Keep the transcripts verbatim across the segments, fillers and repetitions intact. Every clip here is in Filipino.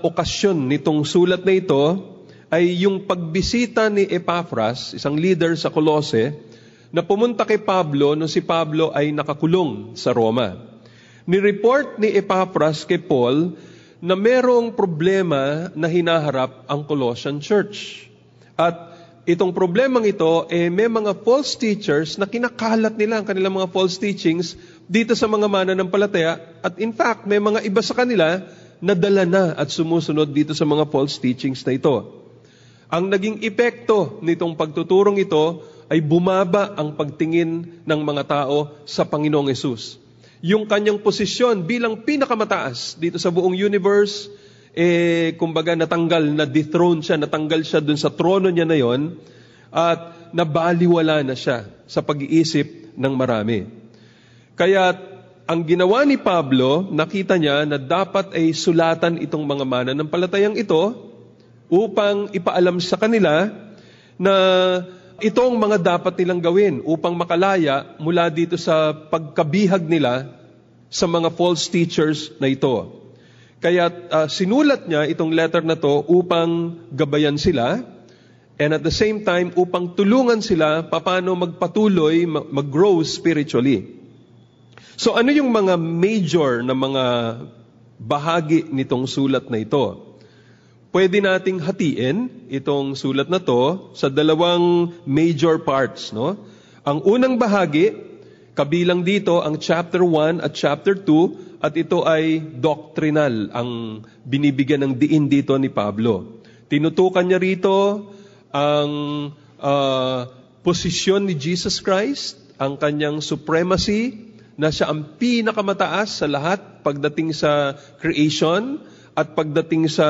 okasyon nitong sulat na ito ay yung pagbisita ni Epaphras, isang leader sa Colossae, na pumunta kay Pablo nung si Pablo ay nakakulong sa Roma. Ni-report ni Epaphras kay Paul na merong problema na hinaharap ang Colossian Church. At itong problemang ito, eh, may mga false teachers na kinakalat nila ang kanilang mga false teachings dito sa mga mananampalataya. At in fact, may mga iba sa kanila na dala na at sumusunod dito sa mga false teachings na ito. Ang naging epekto nitong pagtuturong ito ay bumaba ang pagtingin ng mga tao sa Panginoong Hesus. Yung kanyang posisyon bilang pinakamataas dito sa buong universe, eh, kumbaga natanggal, na-dethrone siya, natanggal siya dun sa trono niya na yon, at nabaliwala na siya sa pag-iisip ng marami. Kaya ang ginawa ni Pablo, nakita niya na dapat ay sulatan itong mga mananampalatayang ito upang ipaalam sa kanila na itong mga dapat nilang gawin upang makalaya mula dito sa pagkabihag nila sa mga false teachers na ito. Kaya uh, sinulat niya itong letter na to upang gabayan sila and at the same time upang tulungan sila paano magpatuloy, mag-grow spiritually. So ano yung mga major na mga bahagi nitong sulat na ito? Pwede nating hatiin itong sulat na to sa dalawang major parts, no? Ang unang bahagi, kabilang dito ang chapter one at chapter two, at ito ay doctrinal, ang binibigyan ng diin dito ni Pablo. Tinutukan niya rito ang uh, posisyon ni Jesus Christ, ang kanyang supremacy, na siya ang pinakamataas sa lahat pagdating sa creation at pagdating sa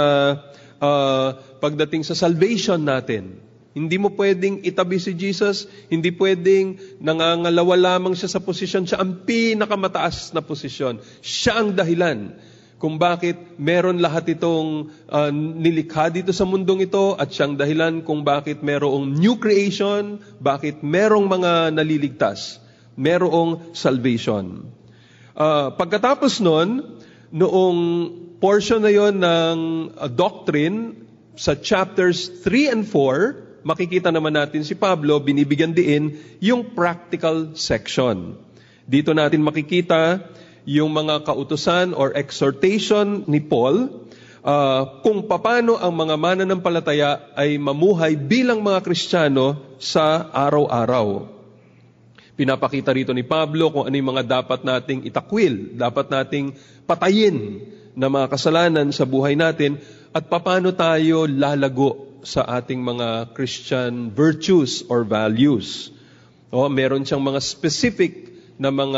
Uh, pagdating sa salvation natin. Hindi mo pwedeng itabi si Jesus, hindi pwedeng nangangalawa lamang siya sa posisyon, siya ang pinakamataas na posisyon. Siya ang dahilan kung bakit meron lahat itong uh, nilikha dito sa mundong ito, at siyang dahilan kung bakit merong new creation, bakit merong mga naliligtas, merong salvation. Uh, pagkatapos nun, noong portion na yon ng uh, doctrine, sa chapters three and four, makikita naman natin si Pablo, binibigyan din yung practical section. Dito natin makikita yung mga kautusan or exhortation ni Paul uh, kung paano ang mga mananampalataya ay mamuhay bilang mga Kristiyano sa araw-araw. Pinapakita rito ni Pablo kung ano yung mga dapat nating itakwil, dapat nating patayin na mga kasalanan sa buhay natin, at paano tayo lalago sa ating mga Christian virtues or values. O, meron siyang mga specific na mga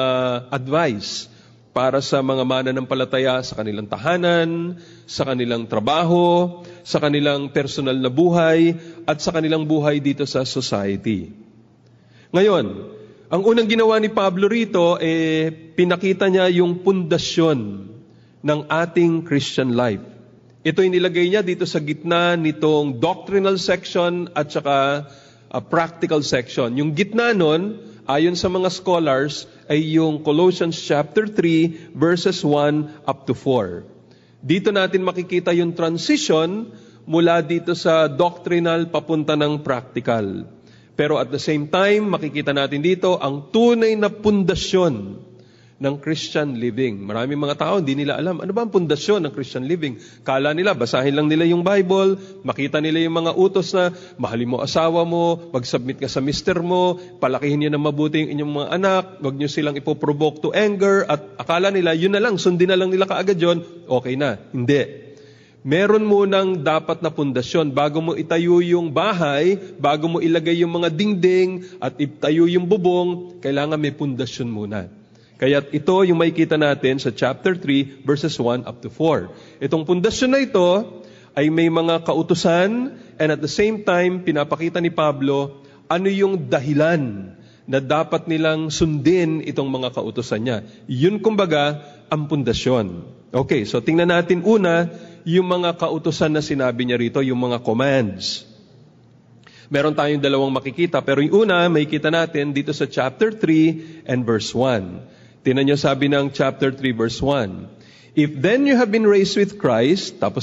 advice para sa mga mananampalataya sa kanilang tahanan, sa kanilang trabaho, sa kanilang personal na buhay, at sa kanilang buhay dito sa society. Ngayon, ang unang ginawa ni Pablo rito, eh, pinakita niya yung pundasyon ng ating Christian life. Ito ay nilagay niya dito sa gitna nitong doctrinal section at saka uh, practical section. Yung gitna nun, ayon sa mga scholars, ay yung Colossians chapter three, verses one up to four. Dito natin makikita yung transition mula dito sa doctrinal papunta ng practical. Pero at the same time, makikita natin dito ang tunay na pundasyon ng Christian living. Maraming mga tao, hindi nila alam, ano ba ang pundasyon ng Christian living? Kala nila, basahin lang nila yung Bible, makita nila yung mga utos na, mahalin mo asawa mo, mag-submit ka sa mister mo, palakihin niyo na mabuti yung inyong mga anak, huwag niyo silang ipoprovoke to anger, at akala nila, yun na lang, sundin na lang nila kaagad yun, okay na. Hindi. Meron munang dapat na pundasyon. Bago mo itayo yung bahay, bago mo ilagay yung mga dingding, at itayo yung bubong, kailangan may pundasyon muna. Kaya ito yung makikita natin sa chapter three, verses one up to four. Itong pundasyon na ito ay may mga kautusan, and at the same time, pinapakita ni Pablo ano yung dahilan na dapat nilang sundin itong mga kautusan niya. Yun kumbaga ang pundasyon. Okay, so tingnan natin una yung mga kautusan na sinabi niya rito, yung mga commands. Meron tayong dalawang makikita, pero yung una, makikita natin dito sa chapter three and verse one. Tingnan niyo sabi ng chapter three verse one. If then you have been raised with Christ, tapos